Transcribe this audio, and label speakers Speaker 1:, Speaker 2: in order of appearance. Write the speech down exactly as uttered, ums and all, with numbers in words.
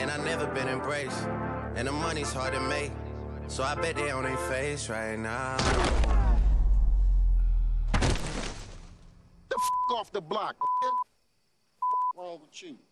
Speaker 1: and I never been embraced. And the money's hard to make, so I bet they on their face right now.
Speaker 2: The f*** off the block, man. What's wrong with you?